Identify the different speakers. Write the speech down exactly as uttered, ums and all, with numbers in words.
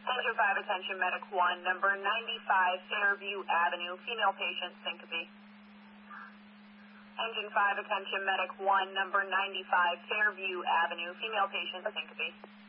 Speaker 1: Engine five, attention, medic one, number ninety-five, Fairview Avenue, female patient, syncope. Engine five, attention, medic one, number ninety-five, Fairview Avenue, female patient, syncope.